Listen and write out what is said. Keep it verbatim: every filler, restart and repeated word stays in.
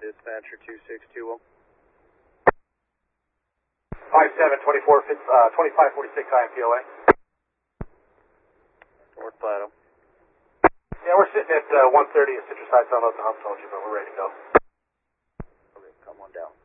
dispatcher two six two one. five seven, twenty-four, uh, twenty-five forty-six I M P O A. North Plateau. Yeah, we're sitting at uh, one thirty at Citrus Heights. I don't know what the hump told you, but we're ready to go. Okay, come on down.